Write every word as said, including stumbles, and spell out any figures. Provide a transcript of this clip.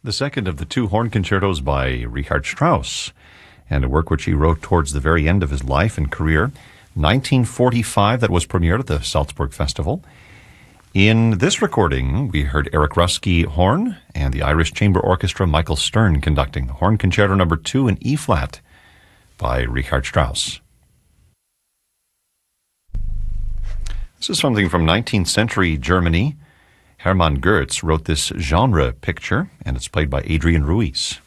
The second of the two horn concertos by Richard Strauss, and a work which he wrote towards the very end of his life and career. nineteen forty-five, that was premiered at the Salzburg Festival. In this recording, we heard Eric Ruski horn and the Irish Chamber Orchestra Michael Stern conducting the Horn Concerto Number Two in E-flat by Richard Strauss. This is something from nineteenth century Germany. Hermann Goetz wrote this genre picture, and it's played by Adrian Ruiz.